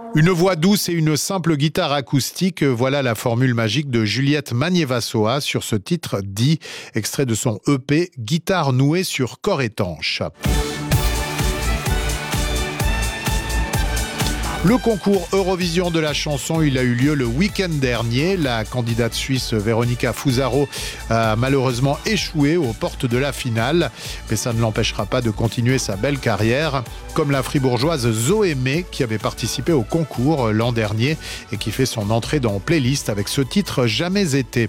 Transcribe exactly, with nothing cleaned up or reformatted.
Une voix douce et une simple guitare acoustique, voilà la formule magique de Juliette Magnier-Vassoa sur ce titre dit, extrait de son E P « Guitare nouée sur corps étanche ». Le concours Eurovision de la chanson, il a eu lieu le week-end dernier. La candidate suisse Véronica Fusaro a malheureusement échoué aux portes de la finale. Mais ça ne l'empêchera pas de continuer sa belle carrière. Comme la fribourgeoise Zoé May qui avait participé au concours l'an dernier et qui fait son entrée dans Playlist avec ce titre « Jamais été ».